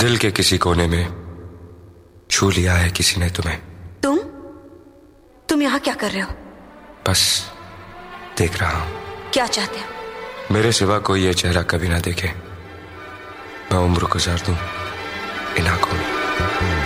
दिल के किसी कोने में छू लिया है किसी ने तुम्हें। तुम यहाँ क्या कर रहे हो? बस देख रहा हूं। क्या चाहते हो? मेरे सिवा कोई ये चेहरा कभी ना देखे, मैं उम्र गुजार दूं इन आंखों में।